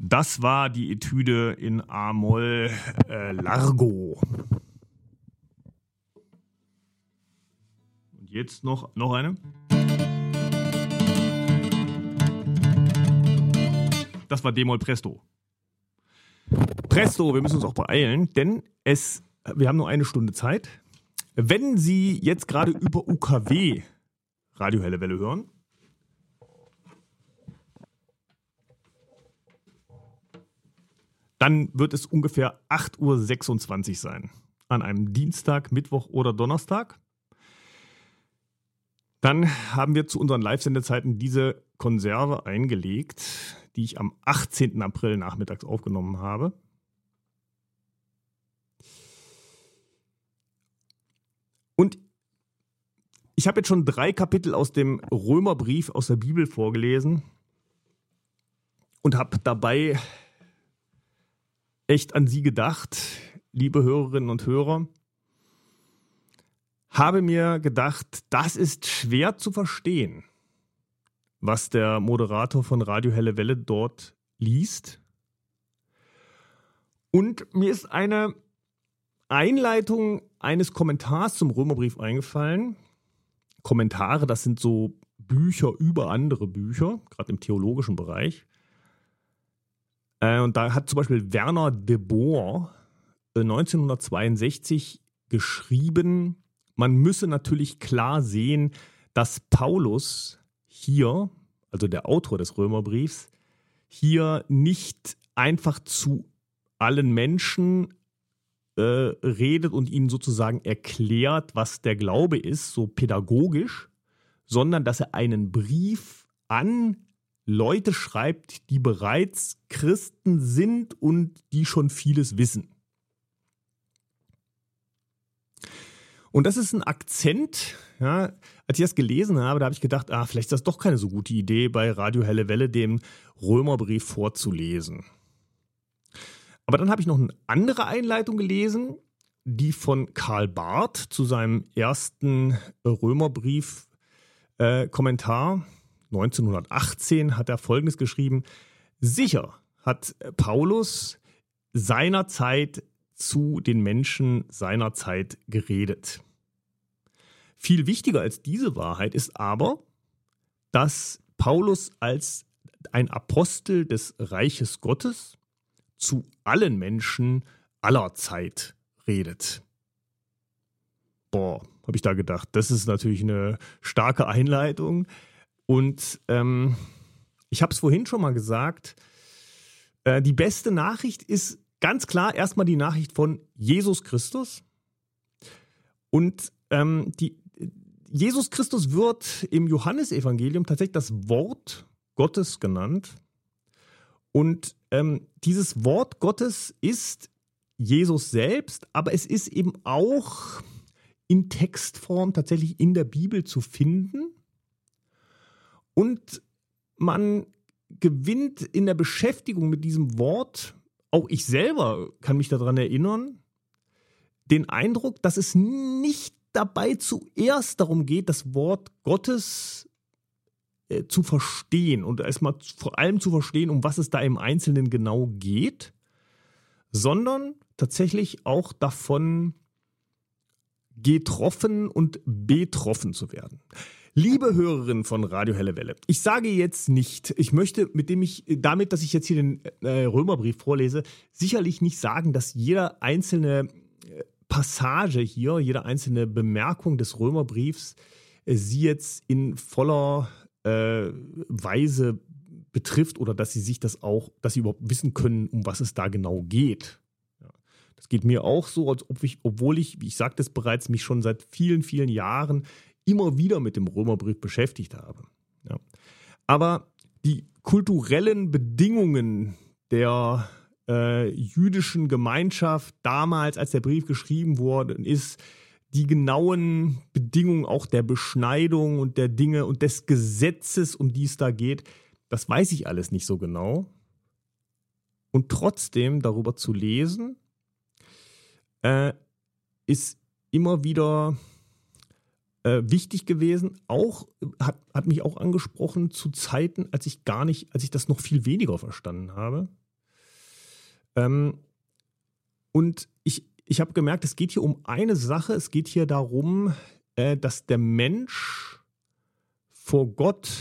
Das war die Etüde in A-Moll Largo. Und jetzt noch eine. Das war D-Moll Presto. Presto, wir müssen uns auch beeilen, denn wir haben nur eine Stunde Zeit. Wenn Sie jetzt gerade über UKW Radio Helle Welle hören, dann wird es ungefähr 8:26 Uhr sein. An einem Dienstag, Mittwoch oder Donnerstag. Dann haben wir zu unseren Live-Sendezeiten diese Konserve eingelegt, die ich am 18. April nachmittags aufgenommen habe. Und ich habe jetzt schon 3 Kapitel aus dem Römerbrief aus der Bibel vorgelesen und habe dabei echt an Sie gedacht, liebe Hörerinnen und Hörer. Habe mir gedacht, das ist schwer zu verstehen, was der Moderator von Radio Helle Welle dort liest. Und mir ist eine Einleitung eines Kommentars zum Römerbrief eingefallen. Kommentare, das sind so Bücher über andere Bücher, gerade im theologischen Bereich. Und da hat zum Beispiel Werner de Boer 1962 geschrieben, man müsse natürlich klar sehen, dass Paulus hier, also der Autor des Römerbriefs, hier nicht einfach zu allen Menschen redet und ihnen sozusagen erklärt, was der Glaube ist, so pädagogisch, sondern dass er einen Brief an Leute schreibt, die bereits Christen sind und die schon vieles wissen. Und das ist ein Akzent, ja, als ich das gelesen habe, da habe ich gedacht, vielleicht ist das doch keine so gute Idee, bei Radio Helle Welle den Römerbrief vorzulesen. Aber dann habe ich noch eine andere Einleitung gelesen, die von Karl Barth zu seinem ersten Römerbrief-Kommentar 1918 hat er Folgendes geschrieben: Sicher hat Paulus seinerzeit zu den Menschen seiner Zeit geredet. Viel wichtiger als diese Wahrheit ist aber, dass Paulus als ein Apostel des Reiches Gottes zu allen Menschen aller Zeit redet. Habe ich da gedacht, das ist natürlich eine starke Einleitung. Und ich habe es vorhin schon mal gesagt, die beste Nachricht ist ganz klar erstmal die Nachricht von Jesus Christus. Und Jesus Christus wird im Johannesevangelium tatsächlich das Wort Gottes genannt. Und dieses Wort Gottes ist Jesus selbst, aber es ist eben auch in Textform tatsächlich in der Bibel zu finden. Und man gewinnt in der Beschäftigung mit diesem Wort, auch ich selber kann mich daran erinnern, den Eindruck, dass es nicht dabei zuerst darum geht, das Wort Gottes zu verstehen und erstmal vor allem zu verstehen, um was es da im Einzelnen genau geht, sondern tatsächlich auch davon getroffen und betroffen zu werden. Liebe Hörerinnen von Radio Helle Welle, ich sage jetzt nicht, ich möchte damit, dass ich jetzt hier den Römerbrief vorlese, sicherlich nicht sagen, dass jede einzelne Passage hier, jede einzelne Bemerkung des Römerbriefs Sie jetzt in voller Weise betrifft oder dass Sie dass Sie überhaupt wissen können, um was es da genau geht. Ja. Das geht mir auch so, als obwohl ich, wie ich sagte es bereits, mich schon seit vielen, vielen Jahren immer wieder mit dem Römerbrief beschäftigt habe. Ja. Aber die kulturellen Bedingungen der jüdischen Gemeinschaft damals, als der Brief geschrieben worden ist, die genauen Bedingungen auch der Beschneidung und der Dinge und des Gesetzes, um die es da geht, das weiß ich alles nicht so genau. Und trotzdem darüber zu lesen, ist immer wieder wichtig gewesen. Auch hat mich auch angesprochen zu Zeiten, als ich das noch viel weniger verstanden habe. Und ich habe gemerkt, es geht hier um eine Sache. Es geht hier darum, dass der Mensch vor Gott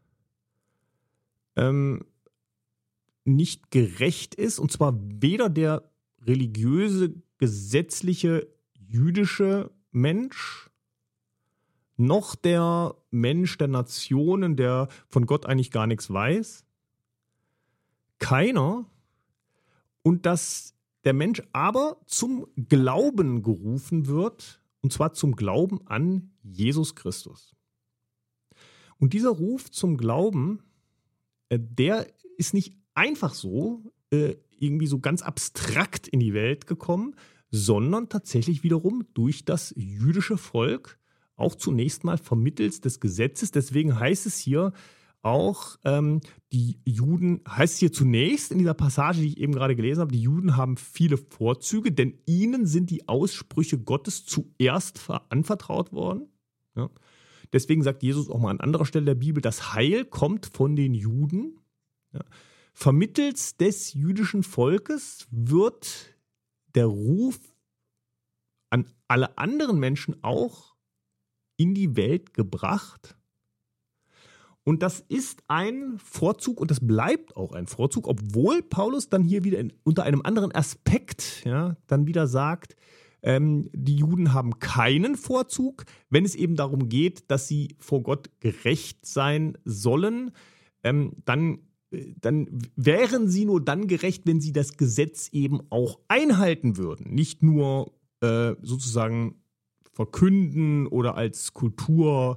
nicht gerecht ist. Und zwar weder der religiöse, gesetzliche, jüdische Mensch, noch der Mensch der Nationen, der von Gott eigentlich gar nichts weiß. Keiner. Und dass der Mensch aber zum Glauben gerufen wird, und zwar zum Glauben an Jesus Christus. Und dieser Ruf zum Glauben, der ist nicht einfach so, irgendwie so ganz abstrakt in die Welt gekommen, sondern tatsächlich wiederum durch das jüdische Volk, auch zunächst mal vermittels des Gesetzes. Deswegen heißt es hier auch, die Juden, heißt es hier zunächst in dieser Passage, die ich eben gerade gelesen habe, die Juden haben viele Vorzüge, denn ihnen sind die Aussprüche Gottes zuerst anvertraut worden. Ja. Deswegen sagt Jesus auch mal an anderer Stelle der Bibel, das Heil kommt von den Juden. Ja. Vermittels des jüdischen Volkes wird der Ruf an alle anderen Menschen auch in die Welt gebracht. Und das ist ein Vorzug und das bleibt auch ein Vorzug, obwohl Paulus dann hier wieder unter einem anderen Aspekt dann wieder sagt, die Juden haben keinen Vorzug, wenn es eben darum geht, dass sie vor Gott gerecht sein sollen, dann wären sie nur dann gerecht, wenn sie das Gesetz eben auch einhalten würden. Nicht nur sozusagen verkünden oder als Kultur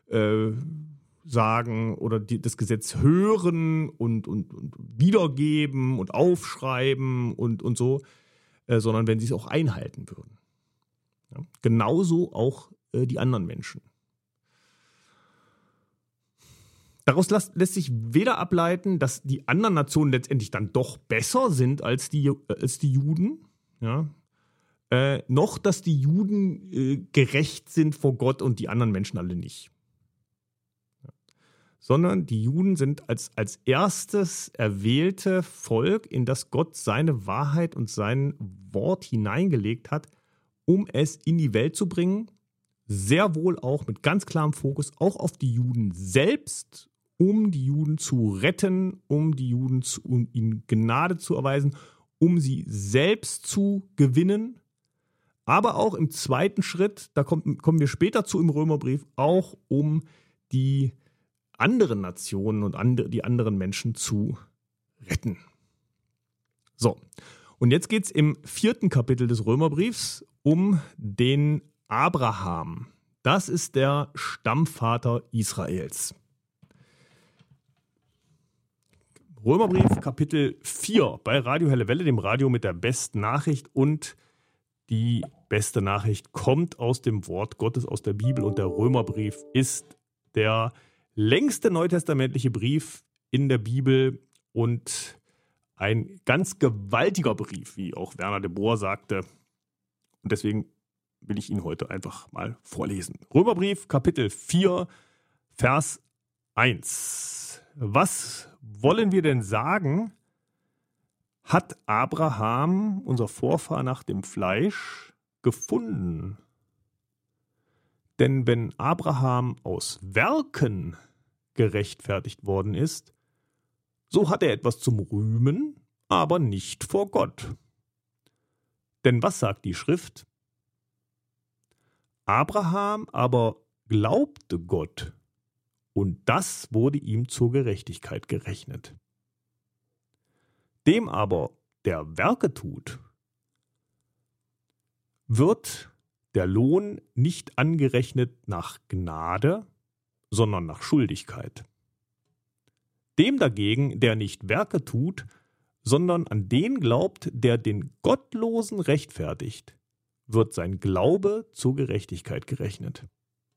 sagen oder das Gesetz hören und wiedergeben und aufschreiben und so, sondern wenn sie es auch einhalten würden. Ja? Genauso auch die anderen Menschen. Daraus lässt sich weder ableiten, dass die anderen Nationen letztendlich dann doch besser sind als die Juden, ja? Noch, dass die Juden gerecht sind vor Gott und die anderen Menschen alle nicht. Ja. Sondern die Juden sind als erstes erwählte Volk, in das Gott seine Wahrheit und sein Wort hineingelegt hat, um es in die Welt zu bringen. Sehr wohl auch mit ganz klarem Fokus auch auf die Juden selbst, um die Juden zu retten, um ihnen Gnade zu erweisen, um sie selbst zu gewinnen. Aber auch im zweiten Schritt, da kommen wir später zu im Römerbrief, auch um die anderen Nationen und die anderen Menschen zu retten. So, und jetzt geht es im 4. Kapitel des Römerbriefs um den Abraham. Das ist der Stammvater Israels. Römerbrief Kapitel 4 bei Radio Helle Welle, dem Radio mit der besten Nachricht, und die beste Nachricht kommt aus dem Wort Gottes, aus der Bibel, und der Römerbrief ist der längste neutestamentliche Brief in der Bibel und ein ganz gewaltiger Brief, wie auch Werner de Boer sagte. Und deswegen will ich ihn heute einfach mal vorlesen. Römerbrief Kapitel 4, Vers 1. Was wollen wir denn sagen? Hat Abraham, unser Vorfahr nach dem Fleisch, gefunden? Denn wenn Abraham aus Werken gerechtfertigt worden ist, so hat er etwas zum Rühmen, aber nicht vor Gott. Denn was sagt die Schrift? Abraham aber glaubte Gott, und das wurde ihm zur Gerechtigkeit gerechnet. Dem aber, der Werke tut, wird der Lohn nicht angerechnet nach Gnade, sondern nach Schuldigkeit. Dem dagegen, der nicht Werke tut, sondern an den glaubt, der den Gottlosen rechtfertigt, wird sein Glaube zur Gerechtigkeit gerechnet.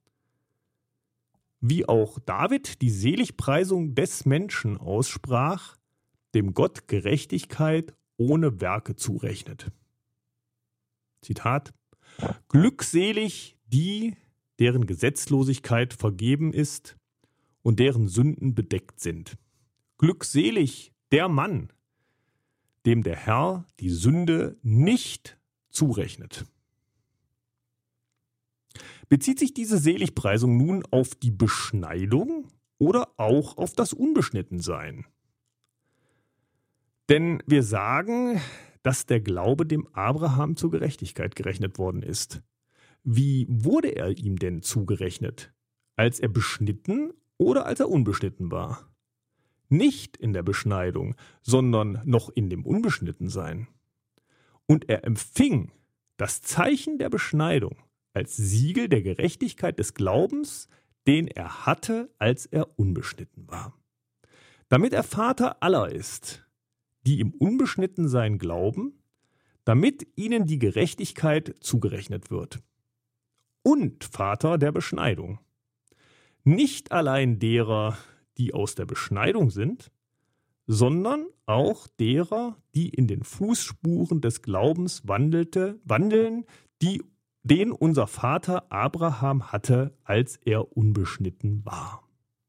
Wie auch David die Seligpreisung des Menschen aussprach, dem Gott Gerechtigkeit ohne Werke zurechnet. Zitat: Glückselig die, deren Gesetzlosigkeit vergeben ist und deren Sünden bedeckt sind. Glückselig der Mann, dem der Herr die Sünde nicht zurechnet. Bezieht sich diese Seligpreisung nun auf die Beschneidung oder auch auf das Unbeschnittensein? Denn wir sagen, dass der Glaube dem Abraham zur Gerechtigkeit gerechnet worden ist. Wie wurde er ihm denn zugerechnet? Als er beschnitten oder als er unbeschnitten war? Nicht in der Beschneidung, sondern noch in dem Unbeschnittensein. Und er empfing das Zeichen der Beschneidung als Siegel der Gerechtigkeit des Glaubens, den er hatte, als er unbeschnitten war. Damit er Vater aller ist, die im Unbeschnittensein glauben, damit ihnen die Gerechtigkeit zugerechnet wird. Und Vater der Beschneidung. Nicht allein derer, die aus der Beschneidung sind, sondern auch derer, die in den Fußspuren des Glaubens wandeln, den unser Vater Abraham hatte, als er unbeschnitten war.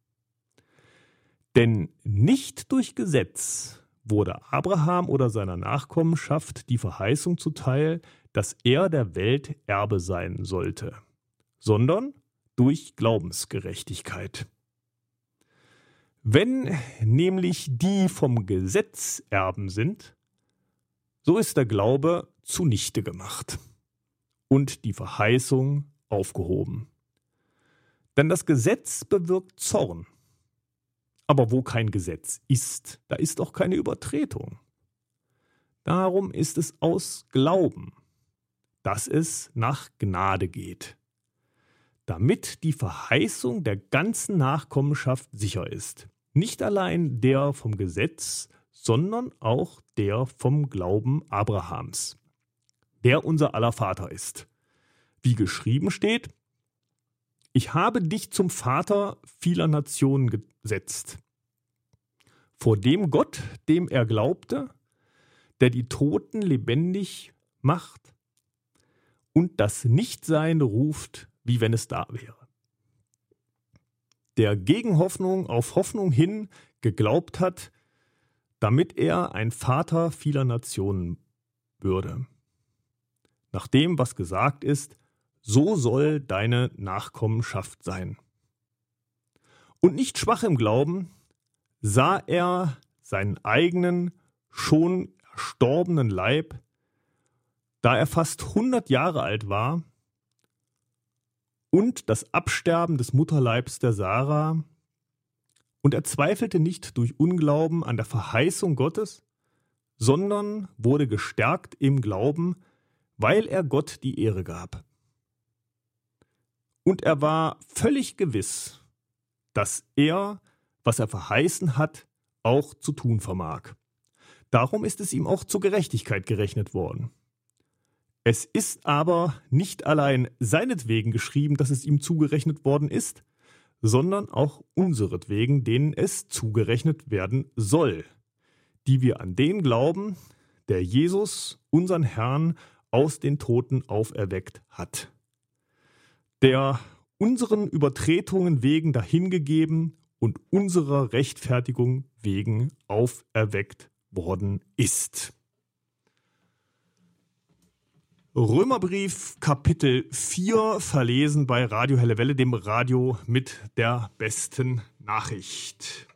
Denn nicht durch Gesetz wurde Abraham oder seiner Nachkommenschaft die Verheißung zuteil, dass er der Welt Erbe sein sollte, sondern durch Glaubensgerechtigkeit. Wenn nämlich die vom Gesetz Erben sind, so ist der Glaube zunichte gemacht und die Verheißung aufgehoben. Denn das Gesetz bewirkt Zorn. Aber wo kein Gesetz ist, da ist auch keine Übertretung. Darum ist es aus Glauben, dass es nach Gnade geht, damit die Verheißung der ganzen Nachkommenschaft sicher ist. Nicht allein der vom Gesetz, sondern auch der vom Glauben Abrahams, der unser aller Vater ist. Wie geschrieben steht: Ich habe dich zum Vater vieler Nationen gesetzt. Vor dem Gott, dem er glaubte, der die Toten lebendig macht und das Nichtsein ruft, wie wenn es da wäre. Der gegen Hoffnung auf Hoffnung hin geglaubt hat, damit er ein Vater vieler Nationen würde. Nach dem, was gesagt ist, so soll deine Nachkommenschaft sein. Und nicht schwach im Glauben, sah er seinen eigenen, schon erstorbenen Leib, da er fast 100 Jahre alt war, und das Absterben des Mutterleibs der Sarah, und er zweifelte nicht durch Unglauben an der Verheißung Gottes, sondern wurde gestärkt im Glauben, weil er Gott die Ehre gab. Und er war völlig gewiss, dass er, was er verheißen hat, auch zu tun vermag. Darum ist es ihm auch zur Gerechtigkeit gerechnet worden. Es ist aber nicht allein seinetwegen geschrieben, dass es ihm zugerechnet worden ist, sondern auch unseretwegen, denen es zugerechnet werden soll, die wir an den glauben, der Jesus, unseren Herrn, aus den Toten auferweckt hat, der unseren Übertretungen wegen dahingegeben und unserer Rechtfertigung wegen auferweckt worden ist. Römerbrief Kapitel 4, verlesen bei Radio Helle Welle, dem Radio mit der besten Nachricht.